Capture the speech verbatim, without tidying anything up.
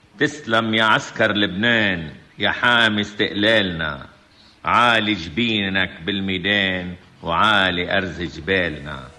تسلم يا عسكر لبنان يا حامي استقلالنا، عالي جبينك بالميدان وعالي أرز جبالنا.